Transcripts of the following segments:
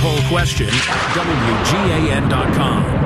poll question, WGAN.com.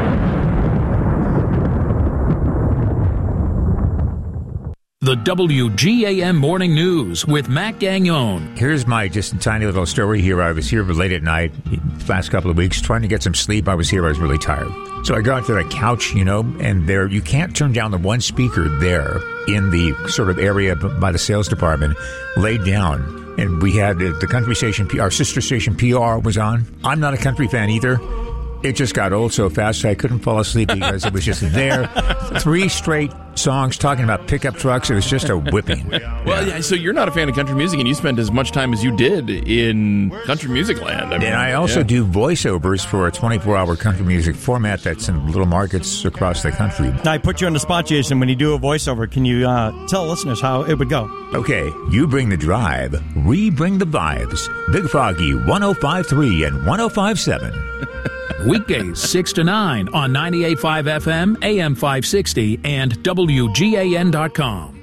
The WGAN Morning News with Matt Gagnon. Here's my just tiny little story here. I was here late at night the last couple of weeks trying to get some sleep. I was really tired. So I got to the couch, and there you can't turn down the one speaker there in the sort of area by the sales department laid down. And we had the country station, our sister station PR was on. I'm not a country fan either. It just got old so fast I couldn't fall asleep because it was just there. 3 straight songs talking about pickup trucks. It was just a whipping. Well, yeah, so you're not a fan of country music, and you spent as much time as you did in country music land. And I also do voiceovers for a 24-hour country music format that's in little markets across the country. I put you on the spot, Jason. When you do a voiceover, can you tell listeners how it would go? Okay, you bring the drive, we bring the vibes. Big Froggy 105.3 and 105.7. Weekdays 6 to 9 on 98.5 FM, AM 560, and WGAN.com.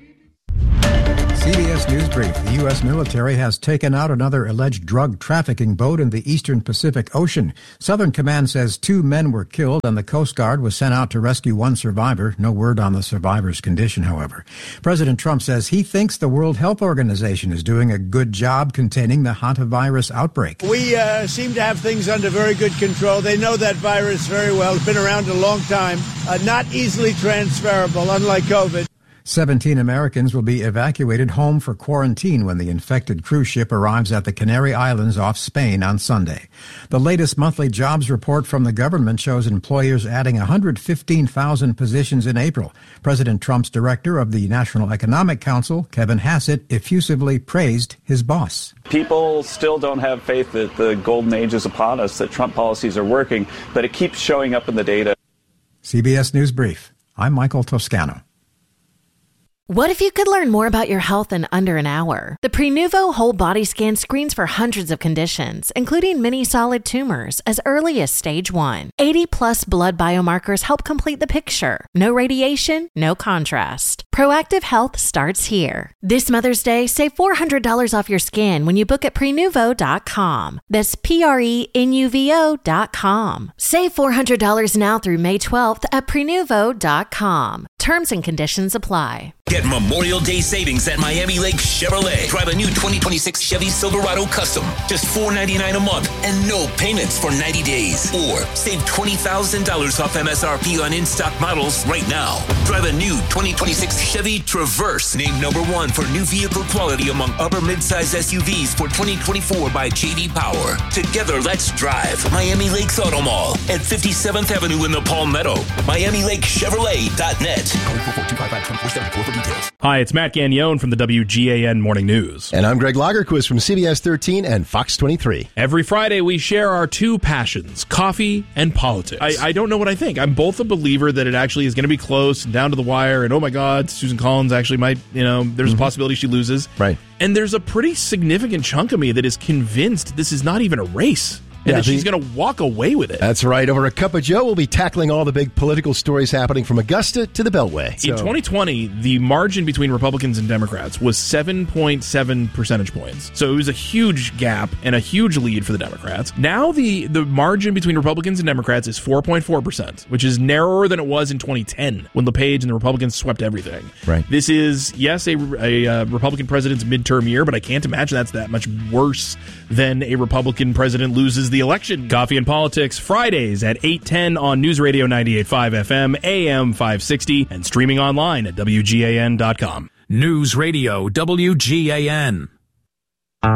CBS News Brief. The U.S. military has taken out another alleged drug trafficking boat in the eastern Pacific Ocean. Southern Command says 2 men were killed and the Coast Guard was sent out to rescue 1 survivor. No word on the survivor's condition, however. President Trump says he thinks the World Health Organization is doing a good job containing the hantavirus outbreak. We seem to have things under very good control. They know that virus very well. It's been around a long time. Not easily transferable, unlike COVID. 17 Americans will be evacuated home for quarantine when the infected cruise ship arrives at the Canary Islands off Spain on Sunday. The latest monthly jobs report from the government shows employers adding 115,000 positions in April. President Trump's director of the National Economic Council, Kevin Hassett, effusively praised his boss. People still don't have faith that the golden age is upon us, that Trump policies are working, but it keeps showing up in the data. CBS News Brief. I'm Michael Toscano. What if you could learn more about your health in under an hour? The Prenuvo whole body scan screens for hundreds of conditions, including many solid tumors, as early as stage 1. 80-plus blood biomarkers help complete the picture. No radiation, no contrast. Proactive health starts here. This Mother's Day, save $400 off your scan when you book at Prenuvo.com. That's Prenuvo.com. Save $400 now through May 12th at Prenuvo.com. Terms and conditions apply. Get Memorial Day savings at Miami Lake Chevrolet. Drive a new 2026 Chevy Silverado Custom. Just $499 a month and no payments for 90 days. Or save $20,000 off MSRP on in-stock models right now. Drive a new 2026 Chevy Traverse. Named number 1 for new vehicle quality among upper mid-size SUVs for 2024 by J.D. Power. Together, let's drive. Miami Lakes Auto Mall at 57th Avenue in the Palmetto. MiamiLakeChevrolet.net. Hi, it's Matt Gagnon from the WGAN Morning News. And I'm Greg Lagerquist from CBS 13 and Fox 23. Every Friday, we share our 2 passions, coffee and politics. I don't know what I think. I'm both a believer that it actually is going to be close and down to the wire, and oh my God, Susan Collins actually might, there's a possibility she loses. Right. And there's a pretty significant chunk of me that is convinced this is not even a race. And that she's going to walk away with it. That's right. Over a cup of Joe, we'll be tackling all the big political stories happening from Augusta to the Beltway. In 2020, the margin between Republicans and Democrats was 7.7 percentage points. So it was a huge gap and a huge lead for the Democrats. Now the margin between Republicans and Democrats is 4.4%, which is narrower than it was in 2010 when LePage and the Republicans swept everything. Right. This is, yes, a Republican president's midterm year, but I can't imagine that's that much worse than a Republican president loses the election. Coffee and Politics, Fridays at 8:10 on News Radio 98.5 FM, AM 560, and streaming online at WGAN.com. News Radio WGAN.